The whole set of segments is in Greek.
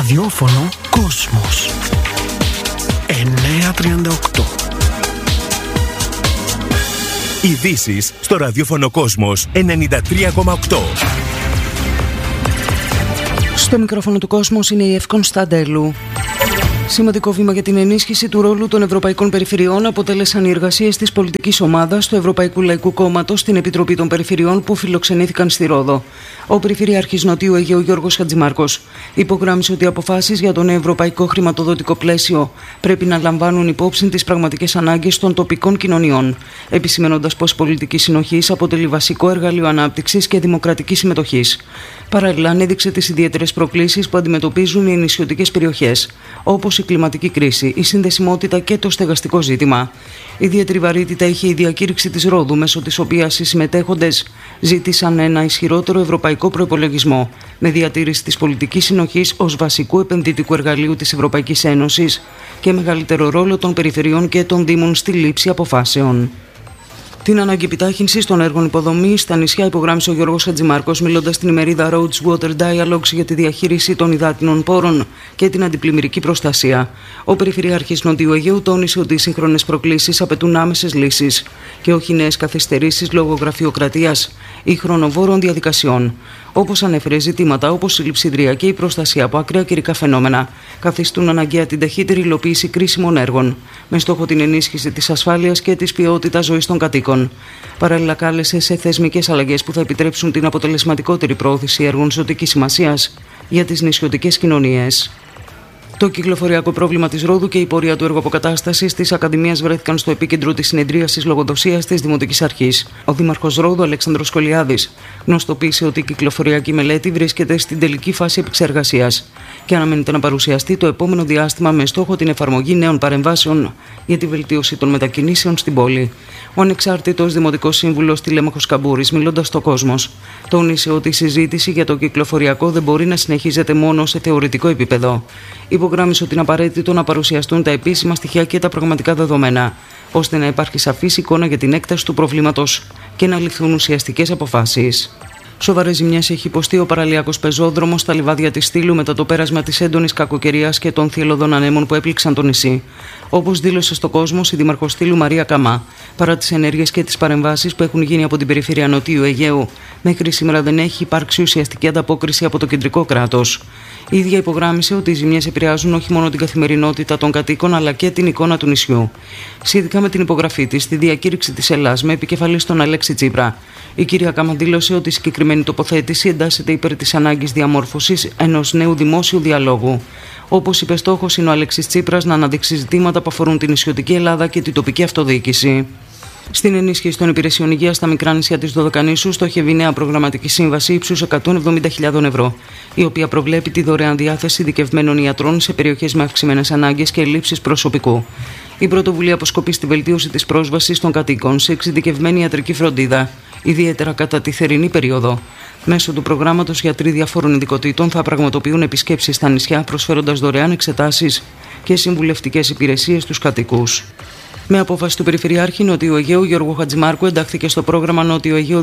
Ραδιόφωνο Κόσμος 938. Ειδήσεις στο ραδιόφωνο Κόσμος 93,8. Στο μικρόφωνο του Κόσμος είναι η Ευκόν Σταντέλου. Σημαντικό βήμα για την ενίσχυση του ρόλου των Ευρωπαϊκών Περιφερειών αποτέλεσαν οι εργασίες της πολιτικής ομάδας του Ευρωπαϊκού Λαϊκού Κόμματος στην Επιτροπή των Περιφερειών που φιλοξενήθηκαν στη Ρόδο. Ο Περιφερειάρχης Νοτιού Αιγαίου Γιώργος Χατζημάρκος υπογράμμισε ότι οι αποφάσεις για το νέο ευρωπαϊκό χρηματοδοτικό πλαίσιο πρέπει να λαμβάνουν υπόψη τις πραγματικές ανάγκες των τοπικών κοινωνιών, επισημαίνοντας πως η πολιτική συνοχής αποτελεί βασικό εργαλείο ανάπτυξης και δημοκρατικής συμμετοχής. Παράλληλα, ανέδειξε τις ιδιαίτερες προκλήσεις που αντιμετωπίζουν οι νησιωτικές περιοχές, όπως η κλιματική κρίση, η συνδεσιμότητα και το στεγαστικό ζήτημα. Ιδιαίτερη βαρύτητα είχε η διακήρυξη της Ρόδου, μέσω της οποίας οι συμμετέχοντες ζήτησαν ένα ισχυρότερο ευρωπαϊκό προϋπολογισμό, με διατήρηση της πολιτικής συνοχής ως βασικού επενδυτικού εργαλείου της Ευρωπαϊκής Ένωσης και μεγαλύτερο ρόλο των περιφερειών και των δήμων στη λήψη αποφάσεων. Την ανάγκη επιτάχυνσης των έργων υποδομής στα νησιά υπογράμμισε ο Γιώργος Χατζημάρκος, μιλώντας στην ημερίδα Roads Water Dialogues για τη διαχείριση των υδάτινων πόρων και την αντιπλημμυρική προστασία. Ο Περιφερειάρχης Νοτιού Αιγαίου τόνισε ότι οι σύγχρονες προκλήσεις απαιτούν άμεσες λύσεις και όχι νέες καθυστερήσεις λόγω γραφειοκρατίας ή χρονοβόρων διαδικασιών. Όπως ανέφερε, ζητήματα όπως η λειψιδρία και η προστασία από ακραία καιρικά φαινόμενα καθιστούν αναγκαία την ταχύτερη υλοποίηση κρίσιμων έργων, με στόχο την ενίσχυση της ασφάλειας και της ποιότητας ζωής των κατοίκων. Παράλληλα, κάλεσε σε θεσμικές αλλαγές που θα επιτρέψουν την αποτελεσματικότερη προώθηση έργων ζωτικής σημασίας για τις νησιωτικές κοινωνίες. Το κυκλοφοριακό πρόβλημα της Ρόδου και η πορεία του έργου αποκατάστασης της Ακαδημίας βρέθηκαν στο επίκεντρο της συνεδρίασης λογοδοσίας της Δημοτικής Αρχής. Ο Δήμαρχος Ρόδου, Αλέξανδρος Σκολιάδης, γνωστοποίησε ότι η κυκλοφοριακή μελέτη βρίσκεται στην τελική φάση επεξεργασίας και αναμένεται να παρουσιαστεί το επόμενο διάστημα με στόχο την εφαρμογή νέων παρεμβάσεων για τη βελτίωση των μετακινήσεων στην πόλη. Ο ανεξάρτητος Δημοτικός Σύμβουλος Τηλέμαχος Καμπούρης, μιλώντας στο Κόσμος, τόνισε ότι η συζήτηση για το κυκλοφοριακό δεν μπορεί να συνεχίζεται μόνο σε θεωρητικό επίπεδο. Υπογράμμισε ότι είναι απαραίτητο να παρουσιαστούν τα επίσημα στοιχεία και τα πραγματικά δεδομένα, ώστε να υπάρχει σαφής εικόνα για την έκταση του προβλήματος και να ληφθούν ουσιαστικές αποφάσεις. Σοβαρές ζημιές έχει υποστεί ο παραλιακός πεζόδρομος στα λιβάδια της Στήλου μετά το πέρασμα της έντονης κακοκαιρίας και των θυελλωδών ανέμων που έπληξαν το νησί. Όπως δήλωσε στο Κόσμος η Δήμαρχος Στήλου Μαρία Καμά, παρά τις ενέργειες και τις παρεμβάσεις που έχουν γίνει από την περιφέρεια Νοτιού Αιγαίου, μέχρι σήμερα δεν έχει υπάρξει ουσιαστική ανταπόκριση από το κεντρικό κράτος. Η ίδια υπογράμμισε ότι οι ζημιές επηρεάζουν όχι μόνο την καθημερινότητα των κατοίκων αλλά και την εικόνα του νησιού. Σχετικά με την υπογραφή της στη διακήρυξη της Ελλάς με επικεφαλής τον Αλέξη Τσίπρα, η κυρία Κάμα δήλωσε ότι η συγκεκριμένη τοποθέτηση εντάσσεται υπέρ της ανάγκης διαμόρφωσης ενός νέου δημόσιου διαλόγου. Όπως είπε, στόχος είναι ο Αλέξης Τσίπρας να αναδείξει ζητήματα που αφορούν την νησιωτική Ελλάδα και την τοπική αυτοδιοίκηση. Στην ενίσχυση των υπηρεσιών υγείας στα μικρά νησιά της Δωδεκανήσου στοχεύει νέα προγραμματική σύμβαση ύψους 170.000 ευρώ, η οποία προβλέπει τη δωρεάν διάθεση ειδικευμένων ιατρών σε περιοχές με αυξημένες ανάγκες και ελλείψεις προσωπικού. Η πρωτοβουλία αποσκοπεί στη βελτίωση της πρόσβασης των κατοίκων σε εξειδικευμένη ιατρική φροντίδα, ιδιαίτερα κατά τη θερινή περίοδο. Μέσω του προγράμματος, γιατροί διαφόρων ειδικοτήτων θα πραγματοποιούν επισκέψεις στα νησιά, προσφέροντας δωρεάν εξετάσεις και συμβουλευτικές υπηρεσίες στους κατοικούς. Με απόφαση του Περιφερειάρχη Νότιου Αιγαίου Γιώργου Χατζημάρκου εντάχθηκε στο πρόγραμμα Νότιο Αιγαίο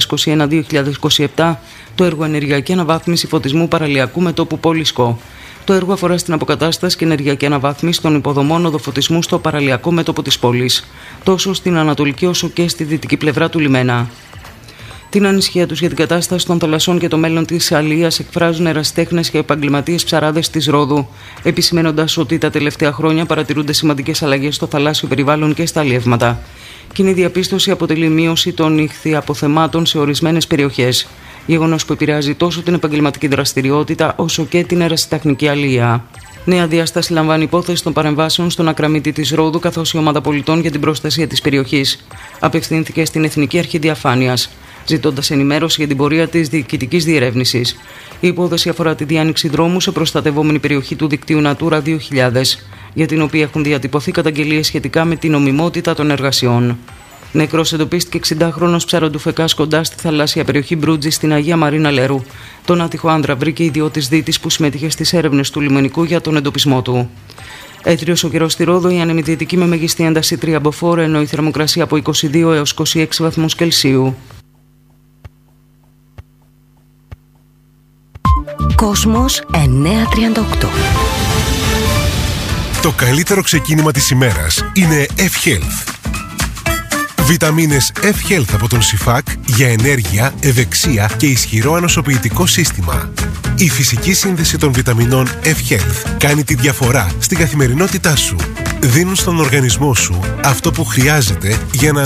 2021-2027 το έργο Ενεργειακή Αναβάθμιση Φωτισμού Παραλιακού Μετώπου Πόλης-Κο. Το έργο αφορά στην αποκατάσταση και ενεργειακή αναβάθμιση των υποδομών οδοφωτισμού στο παραλιακό μέτωπο της πόλης, τόσο στην ανατολική όσο και στη δυτική πλευρά του λιμένα. Την ανησυχία τους για την κατάσταση των θαλασσών και το μέλλον της αλίας εκφράζουν ερασιτέχνες και επαγγελματίες ψαράδες της Ρόδου, επισημένοντας ότι τα τελευταία χρόνια παρατηρούνται σημαντικές αλλαγές στο θαλάσσιο περιβάλλον και στα αλλιεύματα. Κοινή διαπίστωση αποτελεί μείωση των ηχθιαποθεμάτων σε ορισμένες περιοχές, γεγονός που επηρεάζει τόσο την επαγγελματική δραστηριότητα όσο και την ερασιτεχνική αλία. Νέα διάσταση λαμβάνει υπόθεση των παρεμβάσεων στον ακραμίτη της Ρόδου, καθώς η ομάδα πολιτών για την προστασία της περιοχής απευθύνθηκε στην Εθνική Αρχή Διαφάνειας, ζητώντας ενημέρωση για την πορεία της διοικητικής διερεύνησης. Η υπόθεση αφορά τη διάνοιξη δρόμου σε προστατευόμενη περιοχή του δικτύου Natura 2000, για την οποία έχουν διατυπωθεί καταγγελίες σχετικά με την νομιμότητα των εργασιών. Νεκρός εντοπίστηκε 60χρονος ψαροντουφεκάς κοντά στη θαλάσσια περιοχή Μπρούτζη στην Αγία Μαρίνα Λερού. Τον άτυχο άντρα βρήκε ιδιώτης δίτης που συμμετείχε στις έρευνες του λιμενικού για τον εντοπισμό του. Έτριος ο καιρός στη Ρόδο, η άνεμη δυτική με μεγιστή ένταση 3 μποφόρ, ενώ η θερμοκρασία από 22 έως 26 βαθμούς Κελσίου. Κόσμος 938. Το καλύτερο ξεκίνημα της ημέρας είναι F-Health. Βιταμίνες F-Health από τον ΣΥΦΑΚ για ενέργεια, ευεξία και ισχυρό ανοσοποιητικό σύστημα. Η φυσική σύνδεση των βιταμινών F-Health κάνει τη διαφορά στην καθημερινότητά σου. Δίνουν στον οργανισμό σου αυτό που χρειάζεται για να